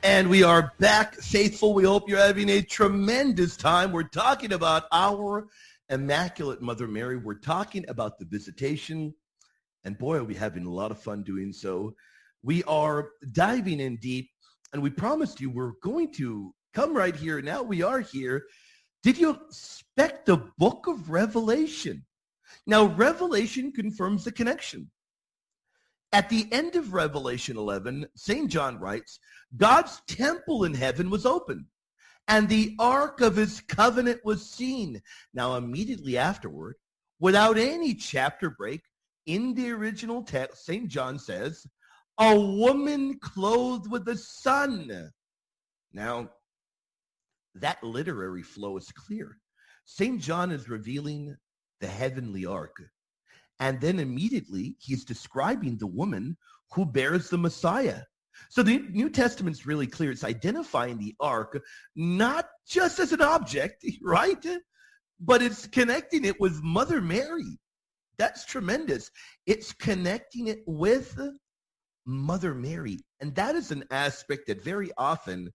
And we are back, faithful. We hope you're having a tremendous time. We're talking about our Immaculate Mother Mary. We're talking about the Visitation. And boy, are we having a lot of fun doing so. We are diving in deep, and we promised you we're going to come right here. Now we are here. Did you expect the book of Revelation? Now, Revelation confirms the connection. At the end of Revelation 11, St. John writes, God's temple in heaven was open, and the ark of his covenant was seen. Now, immediately afterward, without any chapter break, in the original text, St. John says, a woman clothed with the sun. Now, that literary flow is clear. St. John is revealing the heavenly ark. And then immediately he's describing the woman who bears the Messiah. So the New Testament's really clear. It's identifying the ark not just as an object, right? But it's connecting it with Mother Mary. That's tremendous. It's connecting it with Mother Mary. And that is an aspect that very often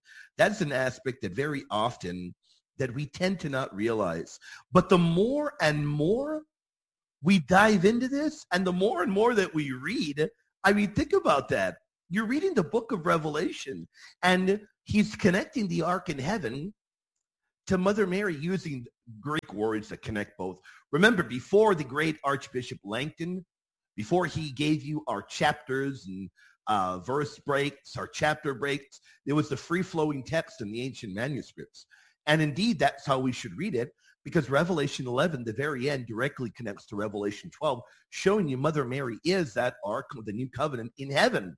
that we tend to not realize. But the more and more we dive into this, and the more and more that we read, I mean, think about that. You're reading the book of Revelation, and he's connecting the ark in heaven to Mother Mary using Greek words that connect both. Remember, before the great Archbishop Langton, before he gave you our chapters and verse breaks, our chapter breaks, there was the free-flowing text in the ancient manuscripts. And indeed, that's how we should read it, because Revelation 11, the very end, directly connects to Revelation 12, showing you Mother Mary is that ark of the new covenant in heaven.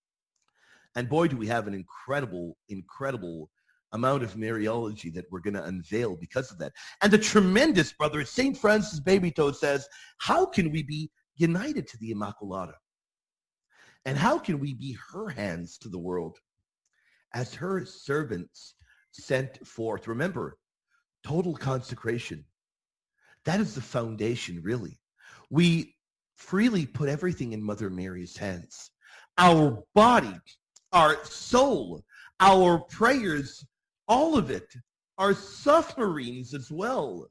And boy, do we have an incredible, incredible amount of Mariology that we're going to unveil because of that. And the tremendous, brother, St. Francis Babytoe says, how can we be united to the Immaculata? And how can we be her hands to the world as her servants sent forth? Remember, total consecration. That is the foundation, really. We freely put everything in Mother Mary's hands. Our body, our soul, our prayers, all of it, our sufferings as well.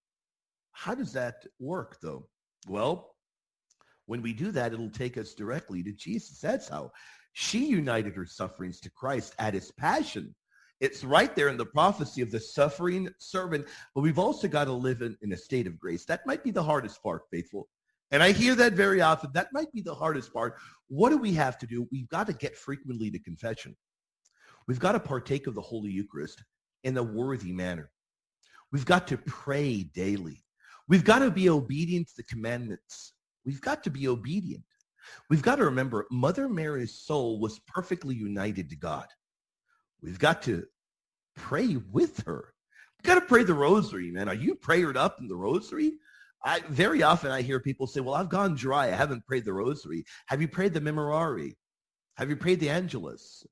How does that work, though? Well, when we do that, it'll take us directly to Jesus. That's how. She united her sufferings to Christ at his passion. It's right there in the prophecy of the suffering servant, but we've also got to live in a state of grace. That might be the hardest part, faithful. And I hear that very often. That might be the hardest part. What do we have to do? We've got to get frequently to confession. We've got to partake of the Holy Eucharist in a worthy manner. We've got to pray daily. We've got to be obedient to the commandments. We've got to be obedient. We've got to remember Mother Mary's soul was perfectly united to God. We've got to pray with her. We've got to pray the rosary, man. Are you prayered up in the rosary? Very often I hear people say, well, I've gone dry. I haven't prayed the rosary. Have you prayed the Memorare? Have you prayed the Angelus?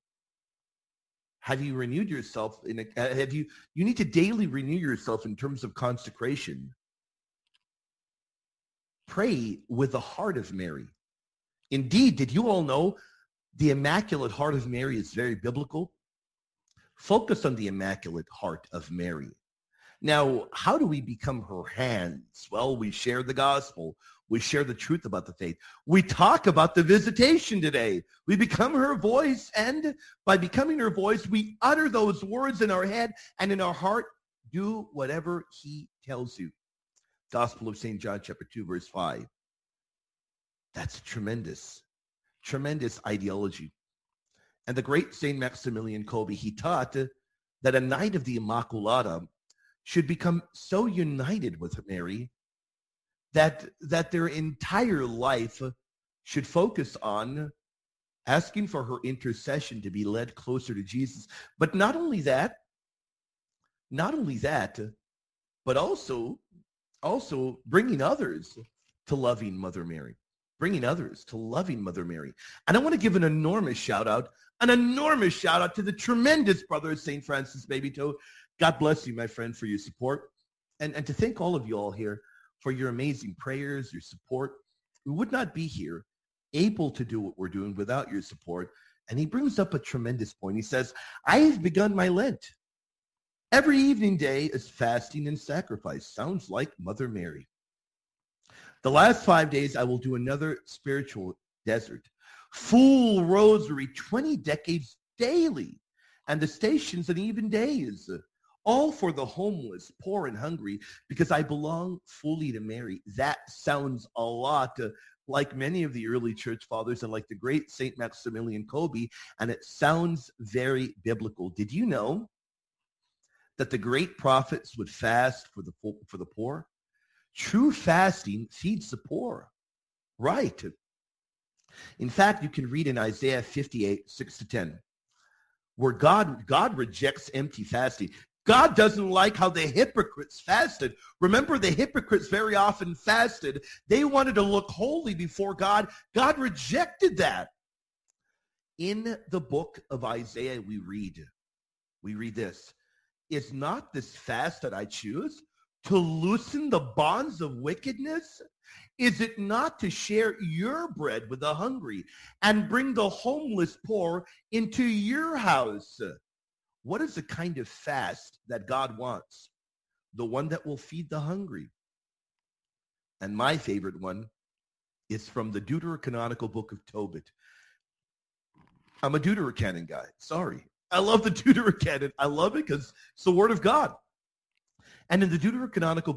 Have you renewed yourself? You need to daily renew yourself in terms of consecration. Pray with the heart of Mary. Indeed, did you all know the Immaculate Heart of Mary is very biblical? Focus on the Immaculate Heart of Mary. Now, how do we become her hands? Well, we share the gospel. We share the truth about the faith. We talk about the visitation today. We become her voice, and by becoming her voice, we utter those words in our head and in our heart. Do whatever he tells you. Gospel of St. John, chapter 2, verse 5. That's tremendous, tremendous ideology. And the great St. Maximilian Kolbe, he taught that a Knight of the Immaculata should become so united with Mary that their entire life should focus on asking for her intercession to be led closer to Jesus. But not only that, but also bringing others to loving Mother Mary. Bringing others to loving Mother Mary. And I want to give an enormous shout out to the tremendous brother, St. Francis Babytoe. God bless you, my friend, for your support. And to thank all of you all here for your amazing prayers, your support. We would not be here able to do what we're doing without your support. And he brings up a tremendous point. He says, I have begun my Lent. Every evening day is fasting and sacrifice. Sounds like Mother Mary. The last 5 days, I will do another spiritual desert. Full rosary, 20 decades daily, and the stations and even days, all for the homeless, poor, and hungry, because I belong fully to Mary. That sounds a lot like many of the early church fathers and like the great St. Maximilian Kolbe, and it sounds very biblical. Did you know that the great prophets would fast for the poor? True fasting feeds the poor, right? In fact, you can read in Isaiah 58, 6-10, where God rejects empty fasting. God doesn't like how the hypocrites fasted. Remember, the hypocrites very often fasted. They wanted to look holy before God. God rejected that. In the book of Isaiah, we read this. Is not this fast that I choose to loosen the bonds of wickedness? Is it not to share your bread with the hungry and bring the homeless poor into your house? What is the kind of fast that God wants? The one that will feed the hungry. And my favorite one is from the Deuterocanonical book of Tobit. I'm a Deuterocanon guy. Sorry. I love the Deuterocanon. I love it because it's the word of God. And in the Deuterocanonical